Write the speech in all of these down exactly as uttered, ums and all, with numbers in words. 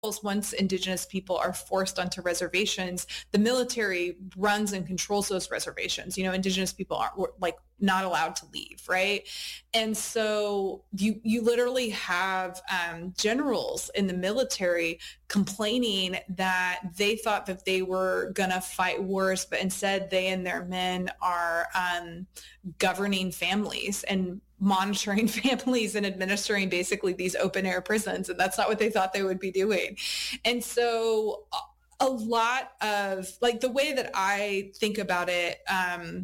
once indigenous people are forced onto reservations, the military runs and controls those reservations. You know, indigenous people aren't like not allowed to leave, right? And so you you literally have um, generals in the military complaining that they thought that they were gonna fight wars, but instead they and their men are um, governing families and monitoring families and administering basically these open air prisons. And that's not what they thought they would be doing. And so a lot of like the way that I think about it um,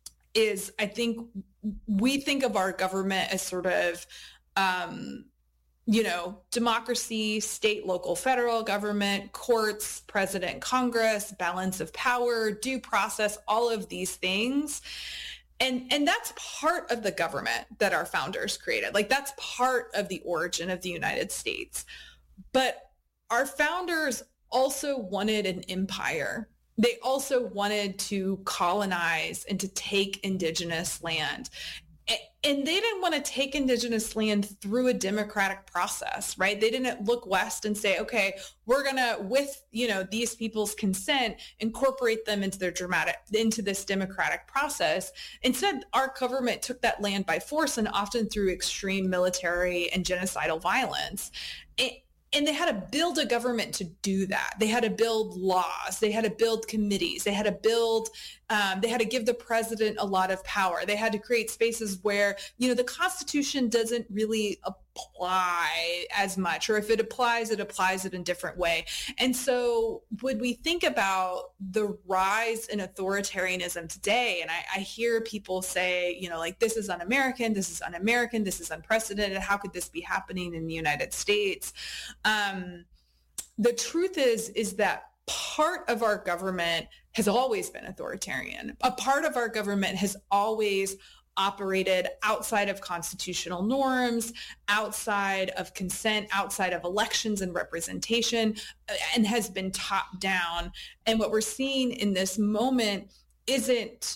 is I think we think of our government as sort of, um, you know, democracy, state, local, federal government, courts, president, Congress, balance of power, due process, all of these things. And and that's part of the government that our founders created. Like that's part of the origin of the United States. But our founders also wanted an empire. They also wanted to colonize and to take indigenous land. And they didn't want to take indigenous land through a democratic process, right? They didn't look west and say, okay, we're going to, with, you know, these people's consent, incorporate them into their dramatic, into this democratic process. Instead, our government took that land by force and often through extreme military and genocidal violence. It, And they had to build a government to do that. They had to build laws. They had to build committees. They had to build, um, they had to give the president a lot of power. They had to create spaces where, you know, the Constitution doesn't really apply as much, or if it applies, it applies it in a different way. And so when we think about the rise in authoritarianism today, and I, I hear people say, you know, like, this is un-American, this is un-American, this is unprecedented. How could this be happening in the United States? Um, the truth is, is that part of our government has always been authoritarian. A part of our government has always operated outside of constitutional norms, outside of consent, outside of elections and representation, and has been top down. And what we're seeing in this moment isn't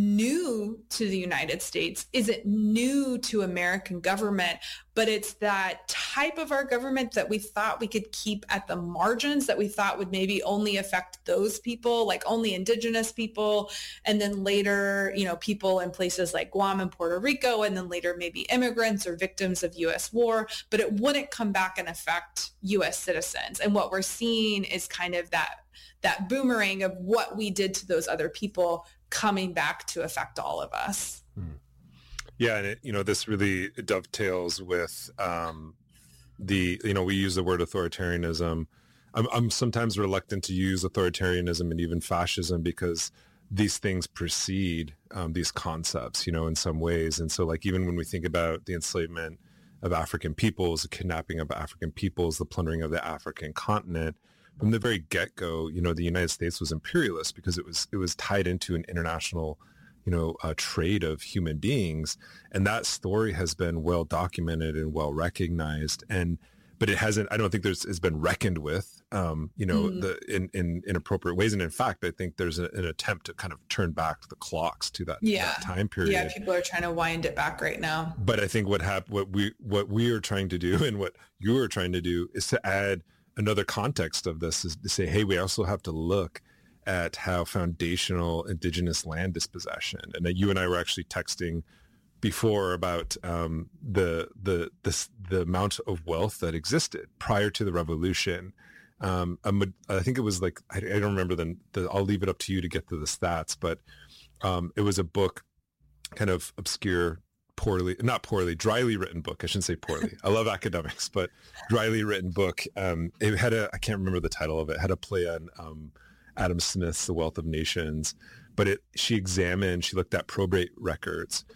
new to the United States, isn't new to American government, but it's that type of our government that we thought we could keep at the margins, that we thought would maybe only affect those people, like only indigenous people, and then later, you know, people in places like Guam and Puerto Rico, and then later maybe immigrants or victims of U S war, but it wouldn't come back and affect U S citizens. And what we're seeing is kind of that that boomerang of what we did to those other people coming back to affect all of us. Hmm. Yeah, and it, you know, this really dovetails with um, the, you know, we use the word authoritarianism. I'm, I'm sometimes reluctant to use authoritarianism and even fascism because these things precede um, these concepts, you know, in some ways. And so, like, even when we think about the enslavement of African peoples, the kidnapping of African peoples, the plundering of the African continent, from the very get-go, you know, the United States was imperialist because it was it was tied into an international, you know, uh, trade of human beings, and that story has been well documented and well recognized. And but it hasn't. I don't think there's has been reckoned with, um, you know, mm. the in, in in appropriate ways. And in fact, I think there's a, an attempt to kind of turn back the clocks to that, yeah. that time period. Yeah, people are trying to wind it back right now. But I think what hap- what we what we are trying to do and what you are trying to do is to add another context of this, is to say, hey, we also have to look at how foundational indigenous land dispossession, and that you and I were actually texting before about um, the the the the amount of wealth that existed prior to the revolution. Um, I think it was like I, I don't remember the, the. I'll leave it up to you to get to the stats, but um, it was a book, kind of obscure, poorly, not poorly, dryly written book. I shouldn't say poorly. I love academics, but dryly written book. Um, it had a, I can't remember the title of it, it had a play on um, Adam Smith's The Wealth of Nations, but it, she examined, she looked at probate records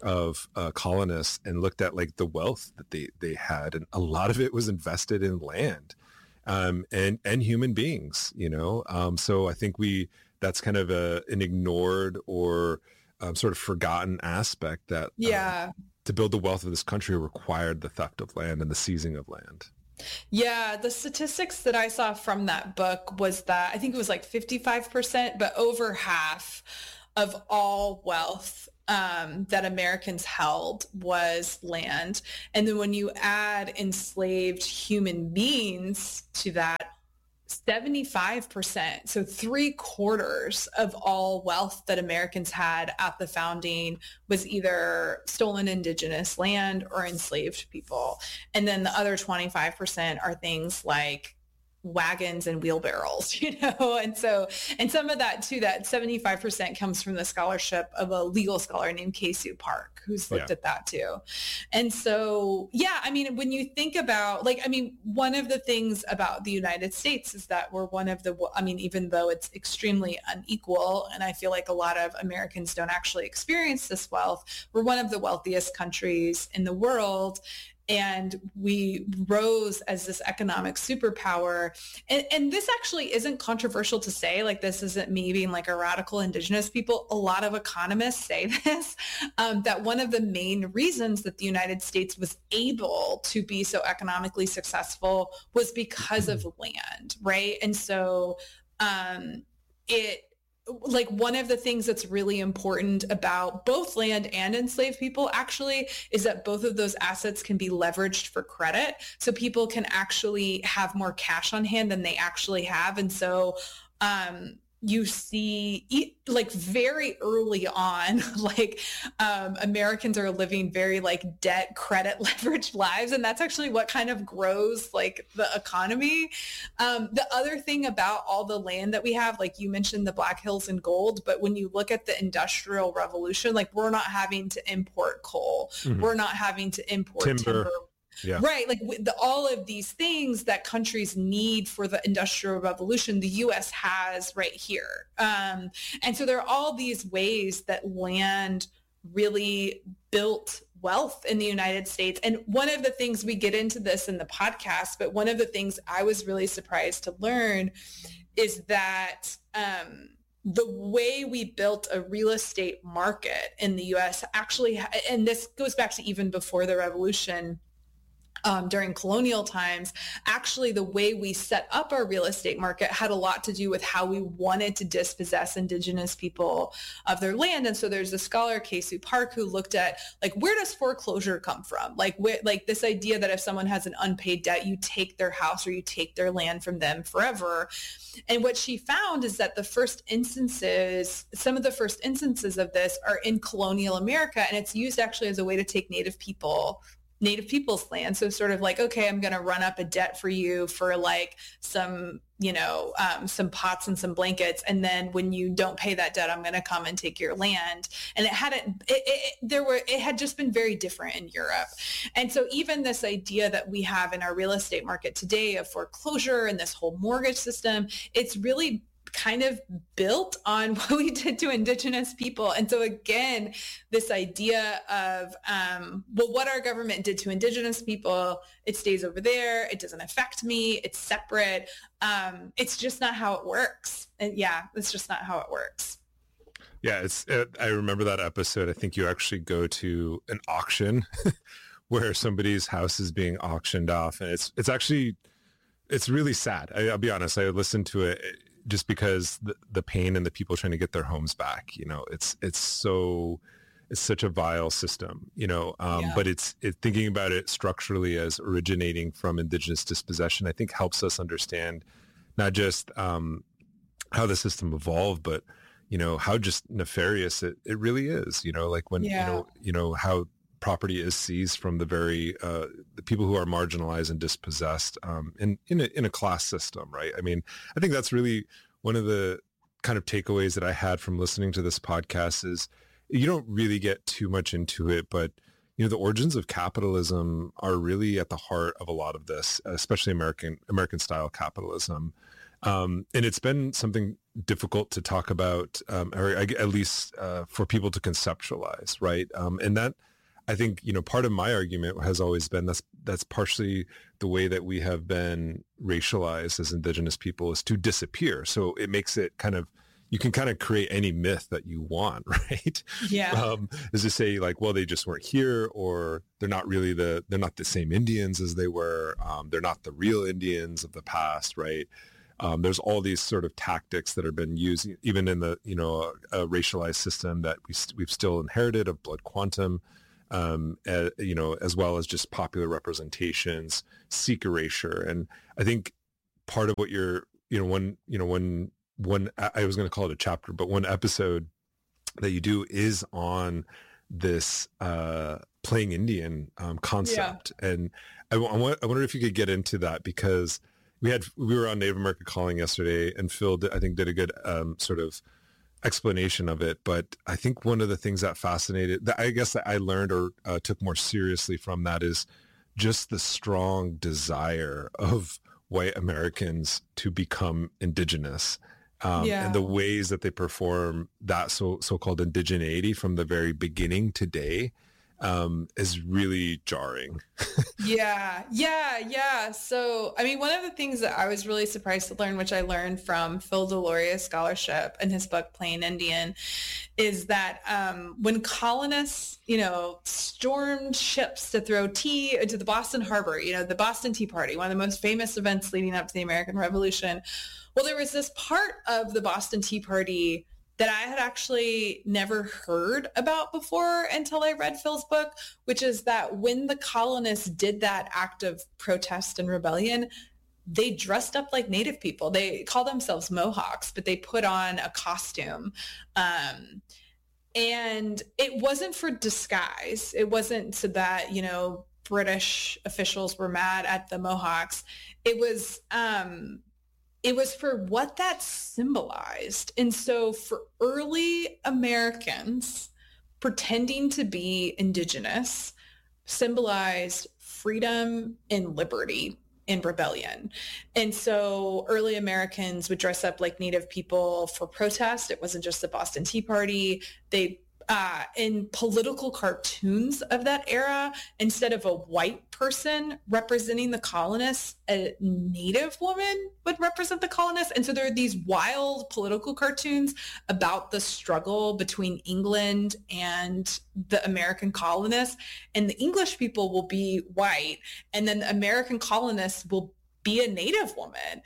of uh, colonists and looked at like the wealth that they, they had. And a lot of it was invested in land um, and, and human beings, you know? Um, so I think we, that's kind of a, an ignored or Um, sort of forgotten aspect that yeah. um, to build the wealth of this country required the theft of land and the seizing of land. Yeah, the statistics that I saw from that book was that I think it was like fifty-five percent, but over half of all wealth um, that Americans held was land. And then when you add enslaved human beings to that, seventy-five percent, so three quarters of all wealth that Americans had at the founding was either stolen indigenous land or enslaved people. And then the other twenty-five percent are things like wagons and wheelbarrows, you know? And so, and some of that too, that seventy-five percent comes from the scholarship of a legal scholar named Kay-Sue Park, who's looked yeah. at that too. And so, yeah, I mean, when you think about like, I mean, one of the things about the United States is that we're one of the, I mean, even though it's extremely unequal, and I feel like a lot of Americans don't actually experience this wealth, we're one of the wealthiest countries in the world. And we rose as this economic superpower. And, and this actually isn't controversial to say, like this isn't me being like a radical indigenous people. A lot of economists say this, um, that one of the main reasons that the United States was able to be so economically successful was because of land, right? And so um, it, like one of the things that's really important about both land and enslaved people actually is that both of those assets can be leveraged for credit. So people can actually have more cash on hand than they actually have. And so um, you see like very early on, like um, Americans are living very like debt credit leveraged lives. And that's actually what kind of grows like the economy. Um, the other thing about all the land that we have, like you mentioned the Black Hills and gold, but when you look at the Industrial Revolution, like we're not having to import coal. Mm-hmm. We're not having to import timber. timber. Yeah. Right. Like the, all of these things that countries need for the Industrial Revolution, the U S has right here. Um, and so there are all these ways that land really built wealth in the United States. And one of the things, we get into this in the podcast, but one of the things I was really surprised to learn is that um, the way we built a real estate market in the U S actually, and this goes back to even before the revolution, Um, during colonial times, actually the way we set up our real estate market had a lot to do with how we wanted to dispossess indigenous people of their land. And so there's a scholar, Kay-Sue Park, who looked at like, where does foreclosure come from? Like, where, like this idea that if someone has an unpaid debt, you take their house or you take their land from them forever. And what she found is that the first instances, some of the first instances of this are in colonial America. And it's used actually as a way to take Native people Native people's land. So sort of like, okay, I'm going to run up a debt for you for like some, you know, um, some pots and some blankets. And then when you don't pay that debt, I'm going to come and take your land. And it hadn't, it, it, there were, it had just been very different in Europe. And so even this idea that we have in our real estate market today of foreclosure and this whole mortgage system, it's really kind of built on what we did to indigenous people. And so again, this idea of, um, well, what our government did to indigenous people, it stays over there. It doesn't affect me. It's separate. Um, it's just not how it works. And yeah, it's just not how it works. Yeah, it's. It, I remember that episode. I think you actually go to an auction where somebody's house is being auctioned off. And it's it's actually, it's really sad. I, I'll be honest. I listened to it just because the, the pain and the people trying to get their homes back, you know, it's, it's so, it's such a vile system, you know, um, yeah. but it's, it, thinking about it structurally as originating from indigenous dispossession, I think helps us understand not just um, how the system evolved, but, you know, how just nefarious it, it really is, you know, like when, yeah. you know, you know, how property is seized from the very uh, the people who are marginalized and dispossessed um, in in a, in a class system, right? I mean, I think that's really one of the kind of takeaways that I had from listening to this podcast is you don't really get too much into it, but you know, the origins of capitalism are really at the heart of a lot of this, especially American American style capitalism. Um, and it's been something difficult to talk about, um, or at least uh, for people to conceptualize, right? Um, and that, I think, you know, part of my argument has always been that's that's partially the way that we have been racialized as indigenous people is to disappear. So it makes it kind of, you can kind of create any myth that you want, right? Yeah. Um, is to say like, well, they just weren't here, or they're not really the, they're not the same Indians as they were. Um, they're not the real Indians of the past, right? Um, there's all these sort of tactics that have been used, even in the, you know, a, a racialized system that we, we've still inherited of blood quantum, um, uh, you know, as well as just popular representations, seek erasure. And I think part of what you're, you know, one, you know, one, one, I was going to call it a chapter, but one episode that you do is on this uh, playing Indian um, concept. Yeah. And I, I, I wonder if you could get into that, because we had, we were on Native America Calling yesterday, and Phil, I think, did a good um, sort of explanation of it. But I think one of the things that fascinated, that I guess that I learned or uh, took more seriously from that, is just the strong desire of white Americans to become indigenous. Um, yeah. And the ways that they perform that so, so-called indigeneity from the very beginning today um, is really jarring. yeah, yeah, yeah. So, I mean, one of the things that I was really surprised to learn, which I learned from Phil Deloria's scholarship in his book, Plain Indian, is that um, when colonists, you know, stormed ships to throw tea into the Boston Harbor, you know, the Boston Tea Party, one of the most famous events leading up to the American Revolution. Well, there was this part of the Boston Tea Party that I had actually never heard about before until I read Phil's book, which is that when the colonists did that act of protest and rebellion, they dressed up like Native people. They call themselves Mohawks, but they put on a costume. Um, and it wasn't for disguise. It wasn't so that, you know, British officials were mad at the Mohawks. It was... Um, It was for what that symbolized. And so for early Americans, pretending to be indigenous symbolized freedom and liberty and rebellion. And so early Americans would dress up like Native people for protest. It wasn't just the Boston Tea Party. They Uh, in political cartoons of that era, instead of a white person representing the colonists, a Native woman would represent the colonists. And so there are these wild political cartoons about the struggle between England and the American colonists. And the English people will be white, and then the American colonists will be a Native woman.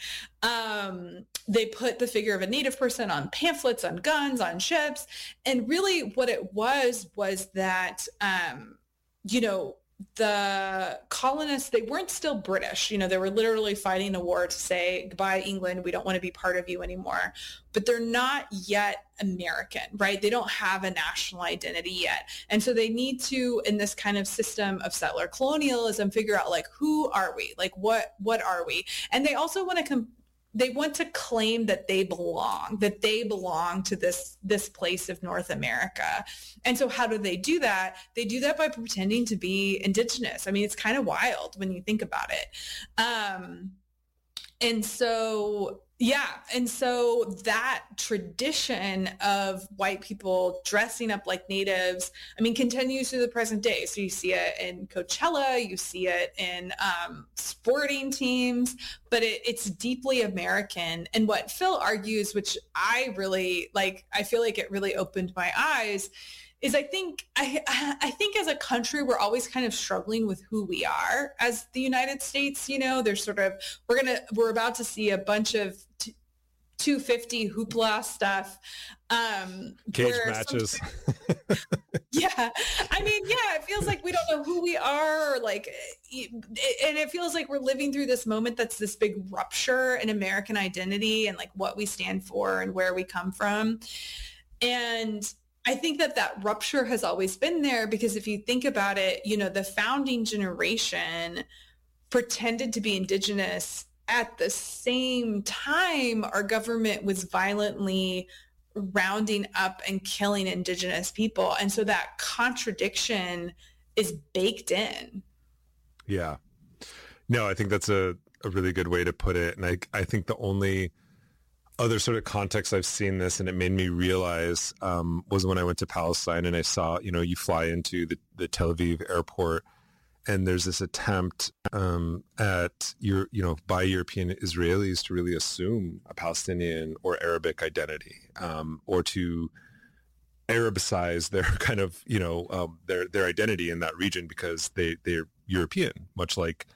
Um, they put the figure of a Native person on pamphlets, on guns, on ships. And really what it was, was that, um, you know, the colonists, they weren't still British. You know, they were literally fighting a war to say, goodbye, England, we don't want to be part of you anymore. But they're not yet American, right? They don't have a national identity yet. And so they need to, in this kind of system of settler colonialism, figure out, like, who are we? Like, what, what are we? And they also want to com- they want to claim that they belong, that they belong to this, this place of North America. And so how do they do that? They do that by pretending to be indigenous. I mean, it's kind of wild when you think about it. Um, and so, yeah. And so that tradition of white people dressing up like natives, I mean, continues to the present day. So you see it in Coachella, you see it in um, sporting teams, but it, it's deeply American. And what Phil argues, which I really like, I feel like it really opened my eyes, is I think I I think as a country we're always kind of struggling with who we are as the United States. You know, there's sort of we're gonna we're about to see a bunch of t- two fifty hoopla stuff, um, cage matches. Some, yeah, I mean, yeah, it feels like we don't know who we are, or like, and it feels like we're living through this moment that's this big rupture in American identity and like what we stand for and where we come from, and I think that that rupture has always been there because if you think about it, you know, the founding generation pretended to be indigenous at the same time our government was violently rounding up and killing indigenous people. And so that contradiction is baked in. Yeah. No, I think that's a, a really good way to put it. And I, I think the only other sort of context I've seen this, and it made me realize, um, was when I went to Palestine and I saw, you know, you fly into the, the Tel Aviv airport and there's this attempt um, at, your, you know, by European Israelis to really assume a Palestinian or Arabic identity, um, or to Arabicize their kind of, you know, um, their their identity in that region because they, they're European, much like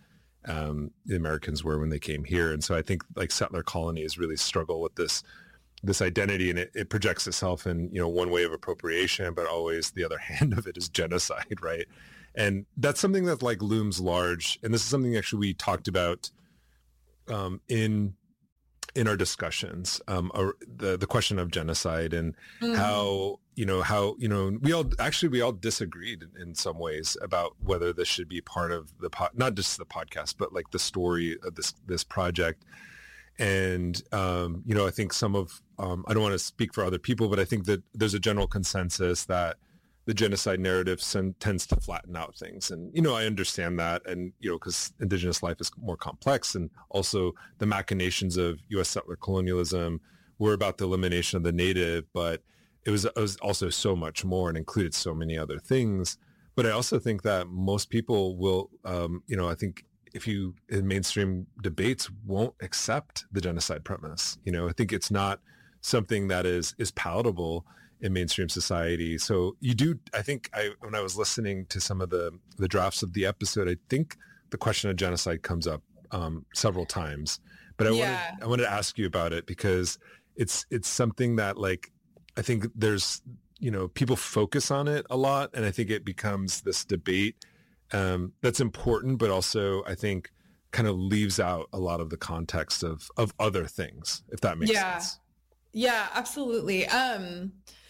um, the Americans were when they came here. And so I think like settler colonies really struggle with this this identity, and it, it projects itself in, you know, one way of appropriation, but always the other hand of it is genocide, right? And that's something that like looms large. And this is something actually we talked about um, in in our discussions, um, uh, the the question of genocide and mm. how, you know, how, you know, we all actually, we all disagreed in, in some ways about whether this should be part of the, pod, not just the podcast, but like the story of this, this project. And, um, you know, I think some of, um, I don't want to speak for other people, but I think that there's a general consensus that the genocide narrative sen- tends to flatten out things. And, you know, I understand that. And, you know, because Indigenous life is more complex, and also the machinations of U S settler colonialism were about the elimination of the native, but it was, it was also so much more and included so many other things. But I also think that most people will, um, you know, I think if you in mainstream debates won't accept the genocide premise. You know, I think it's not something that is is palatable in mainstream society. So you do, I think I, when I was listening to some of the, the drafts of the episode, I think the question of genocide comes up um, several times, but I yeah. wanted, I wanted to ask you about it because it's, it's something that like, I think there's, you know, people focus on it a lot, and I think it becomes this debate um, that's important, but also I think kind of leaves out a lot of the context of, of other things, if that makes yeah. sense. Yeah, absolutely. Um,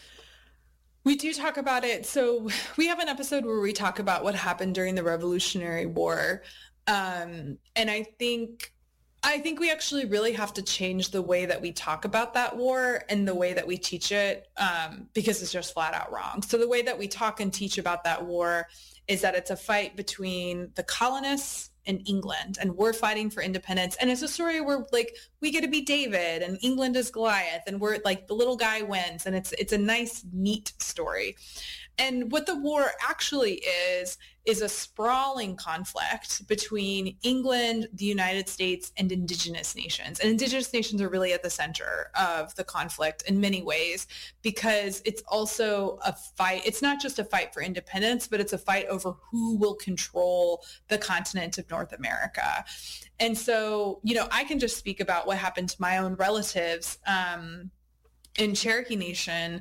We do talk about it. So we have an episode where we talk about what happened during the Revolutionary War. Um, and I think I think we actually really have to change the way that we talk about that war and the way that we teach it, um, because it's just flat out wrong. So the way that we talk and teach about that war is that it's a fight between the colonists in England, and we're fighting for independence. And it's a story where like we get to be David and England is Goliath, and we're like the little guy wins, and it's it's a nice, neat story. And what the war actually is, is a sprawling conflict between England, the United States, and indigenous nations. And indigenous nations are really at the center of the conflict in many ways, because it's also a fight. It's not just a fight for independence, but it's a fight over who will control the continent of North America. And so, you know, I can just speak about what happened to my own relatives um, in Cherokee Nation.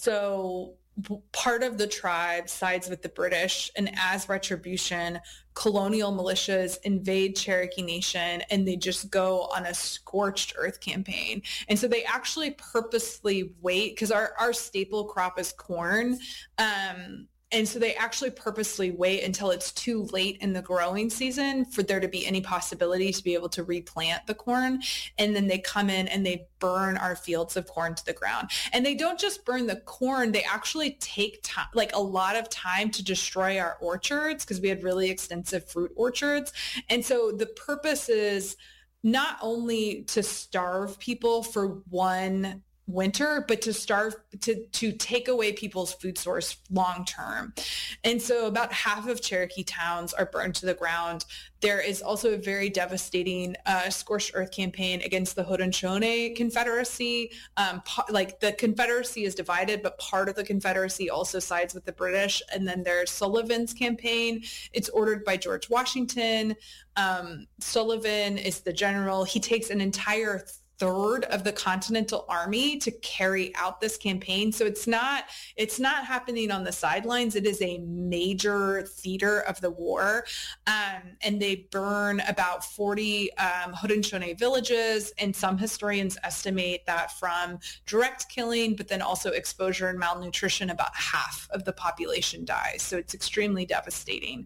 So part of the tribe sides with the British, and as retribution, colonial militias invade Cherokee Nation, and they just go on a scorched earth campaign. And so they actually purposely wait, because our, our staple crop is corn. Um, And so they actually purposely wait until it's too late in the growing season for there to be any possibility to be able to replant the corn. And then they come in and they burn our fields of corn to the ground. And they don't just burn the corn, they actually take time, like a lot of time to destroy our orchards, because we had really extensive fruit orchards. And so the purpose is not only to starve people for one winter, but to starve, to, to take away people's food source long term. And so about half of Cherokee towns are burned to the ground. There is also a very devastating uh, scorched earth campaign against the Haudenosaunee Confederacy. Um, po- like the Confederacy is divided, but part of the Confederacy also sides with the British. And then there's Sullivan's campaign. It's ordered by George Washington. Um, Sullivan is the general. He takes an entire third of the Continental Army to carry out this campaign. So it's not it's not happening on the sidelines. It is a major theater of the war. Um, and they burn about forty um, Haudenosaunee villages. And some historians estimate that from direct killing, but then also exposure and malnutrition, about half of the population dies. So it's extremely devastating.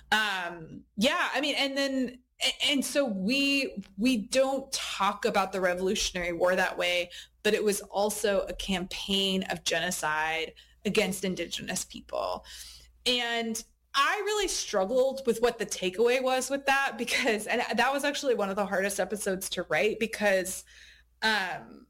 Um, yeah, I mean, and then And so we we don't talk about the Revolutionary War that way, but it was also a campaign of genocide against indigenous people. And I really struggled with what the takeaway was with that, because, and that was actually one of the hardest episodes to write, because um,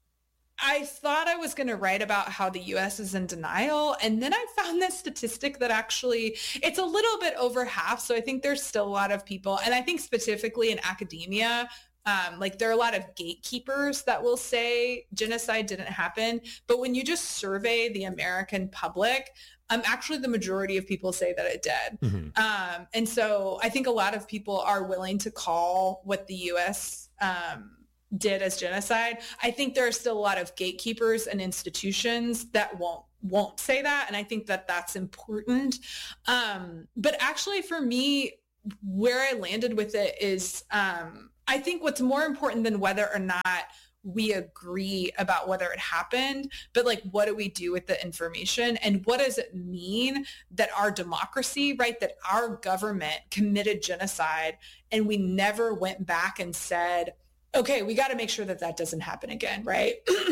I thought I was going to write about how the U S is in denial. And then I found this statistic that actually it's a little bit over half. So I think there's still a lot of people. And I think specifically in academia, um, like there are a lot of gatekeepers that will say genocide didn't happen. But when you just survey the American public, Um, actually, the majority of people say that it did. Mm-hmm. Um, and so I think a lot of people are willing to call what the U S um, did as genocide. I think there are still a lot of gatekeepers and institutions that won't won't say that. And I think that that's important. Um, but actually for me, where I landed with it is, um, I think what's more important than whether or not we agree about whether it happened, but like, what do we do with the information? And what does it mean that our democracy, right, that our government committed genocide and we never went back and said, okay, we got to make sure that that doesn't happen again, right?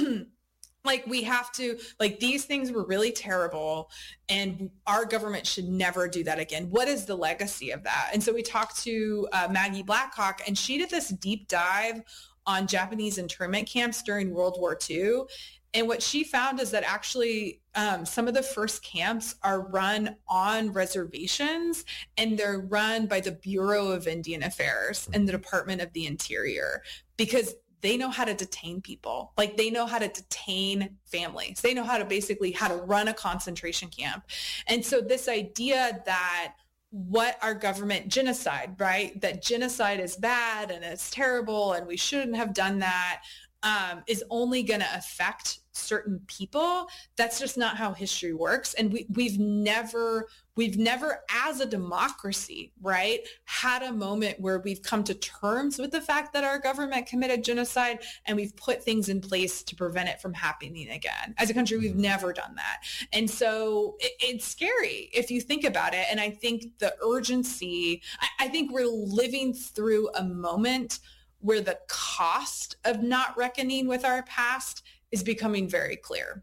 Like we have to, like these things were really terrible and our government should never do that again. What is the legacy of that? And so we talked to uh, Maggie Blackhawk, and she did this deep dive on Japanese internment camps during World War Two. And what she found is that actually um, some of the first camps are run on reservations, and they're run by the Bureau of Indian Affairs and the Department of the Interior, because they know how to detain people. Like they know how to detain families. They know how to basically how to run a concentration camp. And so this idea that what our government genocide, right? That genocide is bad and it's terrible and we shouldn't have done that, um, is only going to affect certain people. That's just not how history works. And we, we've never, we've never as a democracy, right, had a moment where we've come to terms with the fact that our government committed genocide and we've put things in place to prevent it from happening again. As a country, we've never done that. And so it, it's scary if you think about it. And I think the urgency, I, I think we're living through a moment where the cost of not reckoning with our past is becoming very clear.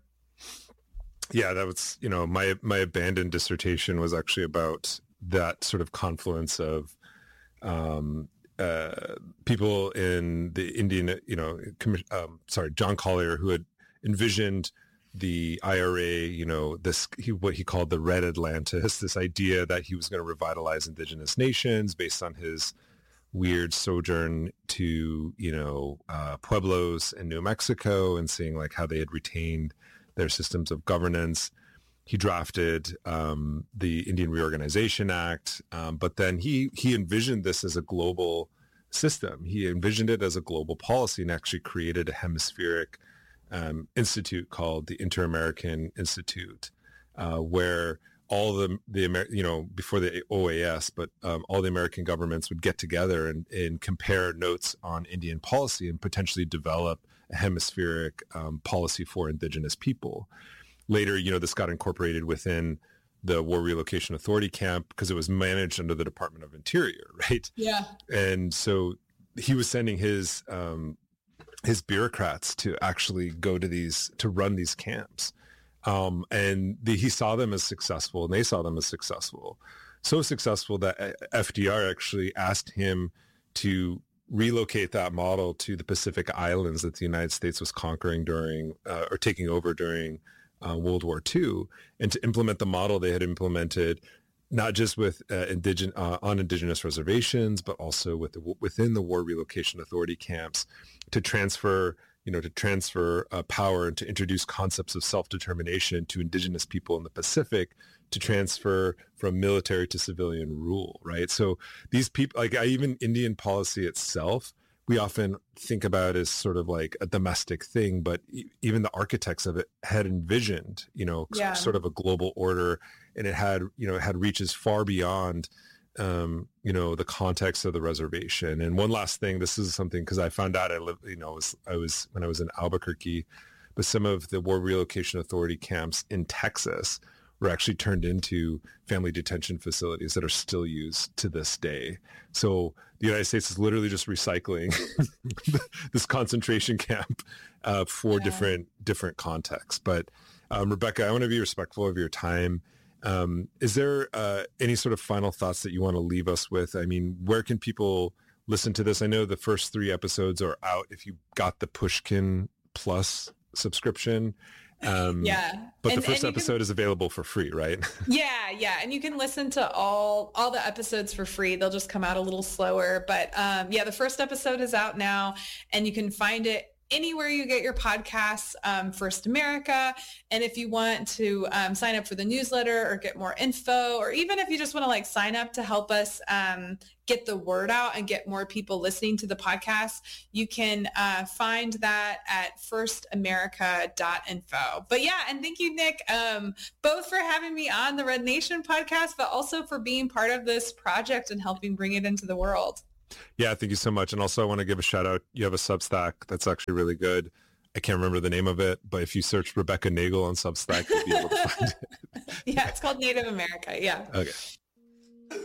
Yeah, that was, you know, my my abandoned dissertation was actually about that sort of confluence of um, uh, people in the Indian, you know, commi- um, sorry, John Collier, who had envisioned the I R A, you know, this he, what he called the Red Atlantis, this idea that he was going to revitalize indigenous nations based on his weird sojourn to, you know, uh, pueblos in New Mexico and seeing like how they had retained their systems of governance. He drafted um, the Indian Reorganization Act, um, but then he he envisioned this as a global system. He envisioned it as a global policy and actually created a hemispheric um, institute called the Inter-American Institute, uh, where all the, the Amer- you know, before the O A S, but um, all the American governments would get together and, and compare notes on Indian policy and potentially develop a hemispheric um, policy for indigenous people. Later, you know, this got incorporated within the War Relocation Authority camp because it was managed under the Department of Interior, right? Yeah. And so he was sending his um, his bureaucrats to actually go to these, to run these camps. Um, and the, he saw them as successful and they saw them as successful. So successful that F D R actually asked him to relocate that model to the Pacific Islands that the United States was conquering during uh, or taking over during uh, World War Two, and to implement the model they had implemented, not just with uh, indigen- uh, on indigenous reservations, but also with the, within the War Relocation Authority camps, to transfer you know, to transfer uh, power and to introduce concepts of self-determination to indigenous people in the Pacific, to transfer from military to civilian rule, right? So these people, like I, even Indian policy itself, we often think about as sort of like a domestic thing, but e- even the architects of it had envisioned, you know, Yeah. sort of a global order, and it had, you know, it had reaches far beyond um, you know, the context of the reservation. And one last thing, this is something, because I found out I live, you know, was, I was, when I was in Albuquerque, but some of the War Relocation Authority camps in Texas were actually turned into family detention facilities that are still used to this day. So the United States is literally just recycling this concentration camp uh, for Yeah. different, different contexts. But um, Rebecca, I want to be respectful of your time. Um, is there uh, any sort of final thoughts that you want to leave us with? I mean, where can people listen to this? I know the first three episodes are out if you got the Pushkin Plus subscription. Um, Yeah. But And- the first and you episode can- is available for free, right? Yeah, yeah. And you can listen to all all the episodes for free. They'll just come out a little slower. But um, yeah, the first episode is out now, and you can find it anywhere you get your podcasts, um, First America. And if you want to um, sign up for the newsletter or get more info, or even if you just want to like sign up to help us um, get the word out and get more people listening to the podcast, you can uh, find that at first america dot info. But yeah, and thank you, Nick, um, both for having me on the Red Nation podcast, but also for being part of this project and helping bring it into the world. Yeah, thank you so much. And also I want to give a shout out. You have a Substack that's actually really good. I can't remember the name of it, but if you search Rebecca Nagel on Substack, you'll be able to find it. Yeah, it's called Native America. Yeah. Okay.